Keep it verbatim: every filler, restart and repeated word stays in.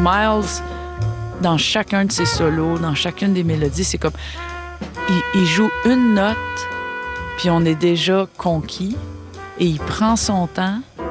Miles, dans chacun de ses solos, dans chacune des mélodies, c'est comme... Il, il joue une note, puis on est déjà conquis, et il prend son temps,